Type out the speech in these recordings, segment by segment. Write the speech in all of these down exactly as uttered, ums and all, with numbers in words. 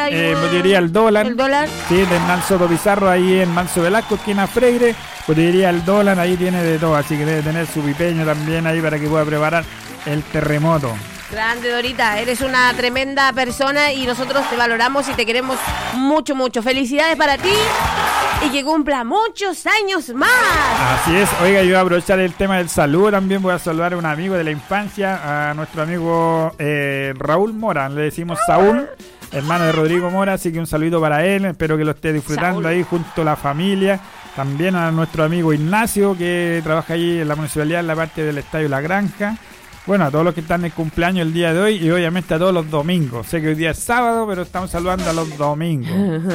Eh, botellería El Dólar. El Dólar. Sí, de Hernán Soto Pizarro, ahí en Manso Velasco, esquina Freire. Botellería El Dólar, ahí tiene de todo, así que debe tener su pipeño también ahí para que pueda preparar el terremoto. Grande, Dorita, eres una tremenda persona y nosotros te valoramos y te queremos mucho, mucho. Felicidades para ti y que cumpla muchos años más. Así es. Oiga, yo voy a aprovechar el tema del saludo también. Voy a saludar a un amigo de la infancia, a nuestro amigo eh, Raúl Mora. Le decimos Saúl, hermano de Rodrigo Mora, así que un saludo para él. Espero que lo esté disfrutando Saúl. Ahí junto a la familia. También a nuestro amigo Ignacio, que trabaja ahí en la municipalidad en la parte del Estadio La Granja. Bueno, a todos los que están en cumpleaños el día de hoy y obviamente a todos los domingos. Sé que hoy día es sábado, pero estamos saludando a los domingos.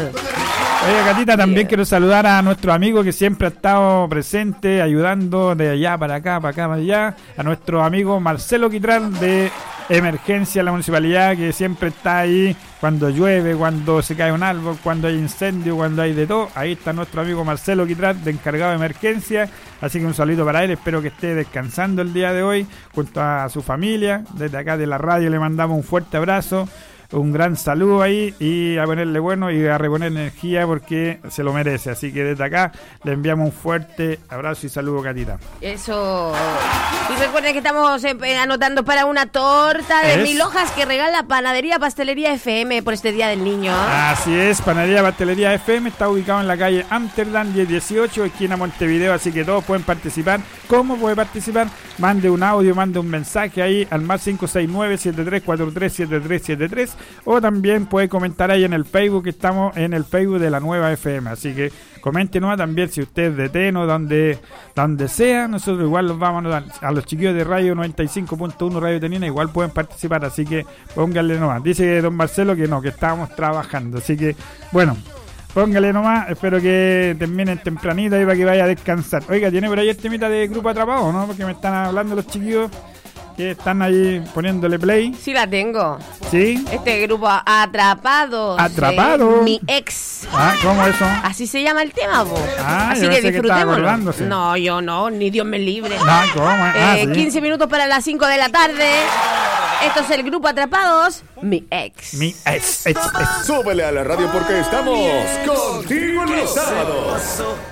Oye, Catita, también quiero saludar a nuestro amigo que siempre ha estado presente, ayudando de allá para acá, para acá, para allá. A nuestro amigo Marcelo Quitral de Emergencia en la municipalidad, que siempre está ahí cuando llueve, cuando se cae un árbol, cuando hay incendio, cuando hay de todo. Ahí está nuestro amigo Marcelo Quitral, de encargado de emergencia. Así que un saludo para él, espero que esté descansando el día de hoy junto a su familia. Desde acá de la radio le mandamos un fuerte abrazo, un gran saludo ahí y a ponerle bueno y a reponer energía porque se lo merece. Así que desde acá le enviamos un fuerte abrazo y saludo, Catita. Eso. Y recuerden que estamos eh, anotando para una torta de ¿Es? mil hojas que regala Panadería Pastelería F M por este Día del Niño. Así es, Panadería Pastelería F M está ubicado en la calle Amsterdam diez dieciocho, esquina Montevideo, así que todos pueden participar. ¿Cómo puede participar? Mande un audio, mande un mensaje ahí al más cinco seis nueve, siete tres cuatro tres, siete tres siete tres o también puede comentar ahí en el Facebook, que estamos en el Facebook de la Nueva F M, así que coméntenos también si usted es de Teno, donde, donde sea, nosotros igual los vamos a dar. A los chiquillos de Radio noventa y cinco punto uno Radio Tenina igual pueden participar, así que pónganle nomás. Dice don Marcelo que no, que estábamos trabajando, así que bueno, póngale nomás, espero que terminen tempranito ahí para que vaya a descansar. Oiga, ¿tiene por ahí el temita de Grupo Atrapado, no? Porque me están hablando los chiquillos que están ahí poniéndole play. Sí, la tengo. ¿Sí? Este grupo Atrapados. ¿Atrapado? Mi ex. Ah, ¿cómo eso? Así se llama el tema, po. Ah, así yo que sé disfrutémoslo. Que no, yo no, ni Dios me libre. No, ¿cómo? Ah, eh, ¿sí? quince minutos para las cinco de la tarde. Esto es el grupo Atrapados. Mi ex. Mi ex, ex, ex. Súbele a la radio porque estamos contigo en los sábados.